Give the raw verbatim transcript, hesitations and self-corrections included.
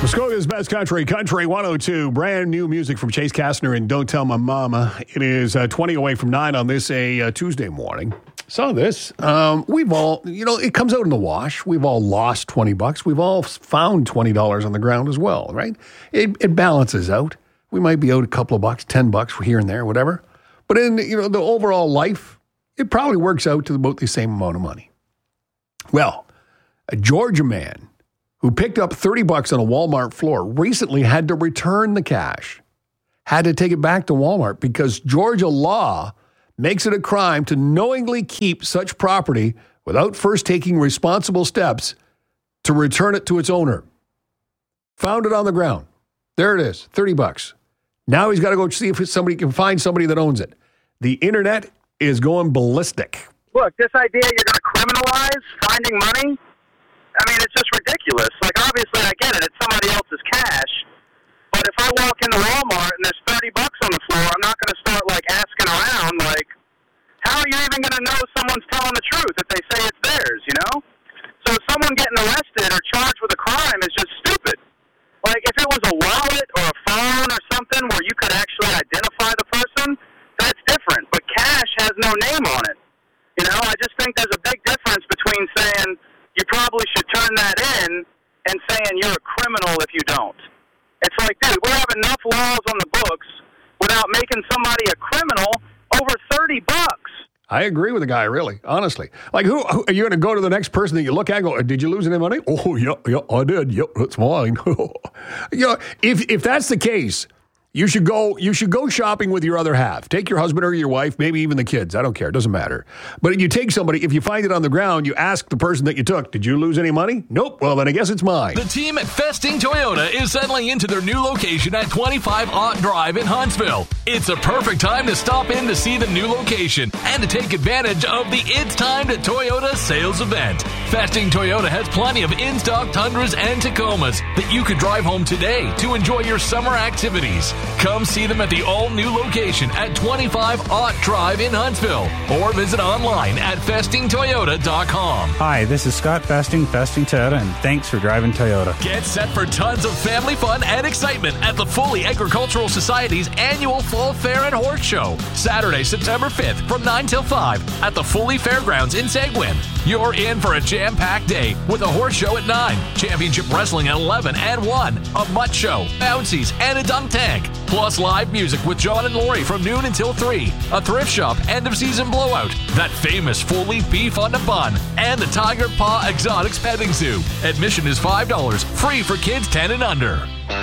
Muskoka's Best Country, Country one oh two. Brand new music from Chase Kastner and Don't Tell My Mama. It is uh, twenty away from nine on this a uh, Tuesday morning. Saw this. Um, we've all, you know, it comes out in the wash. We've all lost twenty bucks. We've all found twenty dollars on the ground as well, right? It, it balances out. We might be out a couple of bucks, ten bucks here and there, whatever. But in, you know, the overall life, it probably works out to about the same amount of money. Well, a Georgia man who picked up thirty bucks on a Walmart floor recently had to return the cash, had to take it back to Walmart because Georgia law makes it a crime to knowingly keep such property without first taking responsible steps to return it to its owner. Found it on the ground. There it is, thirty bucks. Now he's got to go see if somebody can find somebody that owns it. The internet is going ballistic. Look, this idea you're going to criminalize finding money, I mean, it's just ridiculous. Like, obviously, I get it. It's somebody else's cash. But if I walk into Walmart and there's thirty bucks on the floor, I'm not going to start, like, asking around, like, how are you even going to know someone's telling the truth if they say it's theirs, you know? So someone getting arrested or charged with a crime is just stupid. Like, if it was a wallet or a phone or something where you could actually identify the person, that's different. But cash has no name on it. You know, I just think there's a big difference between saying you probably should turn that in and saying you're a criminal if you don't. It's like, dude, we have enough laws on the books without making somebody a criminal over thirty bucks. I agree with the guy, really, honestly. Like, who, who are you going to go to the next person that you look at and go, did you lose any money? Oh, yeah, yeah, I did. Yep, yeah, that's mine. You know, if if that's the case, you should go you should go shopping with your other half. Take your husband or your wife, maybe even the kids. I don't care. It doesn't matter. But you take somebody, if you find it on the ground, you ask the person that you took, did you lose any money? Nope. Well, then I guess it's mine. The team at Festing Toyota is settling into their new location at twenty-five Ott Drive in Huntsville. It's a perfect time to stop in to see the new location and to take advantage of the It's Time to Toyota sales event. Festing Toyota has plenty of in-stock Tundras and Tacomas that you could drive home today to enjoy your summer activities. Come see them at the all-new location at twenty-five Ott Drive in Huntsville or visit online at festing toyota dot com. Hi, this is Scott Festing, Festing Toyota, and thanks for driving Toyota. Get set for tons of family fun and excitement at the Foley Agricultural Society's annual Fall Fair and Horse Show, Saturday, September fifth from nine till five at the Foley Fairgrounds in Seguin. You're in for a jam-packed day with a horse show at nine, championship wrestling at eleven and one, a mutt show, bouncies, and a dunk tank. Plus live music with John and Lori from noon until three, a thrift shop end-of-season blowout, that famous Foley beef on the bun, and the Tiger Paw Exotics Petting Zoo. Admission is five dollars, free for kids ten and under.